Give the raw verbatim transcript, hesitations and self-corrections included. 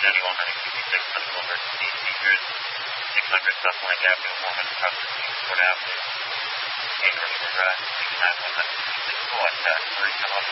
residential on ninety sixty-six Central Emergency Features, six hundred Southline Avenue, Mormon, across the Newport Avenue. Hey, Northern Drive, six nine one nine six four, attack, hurry, come up.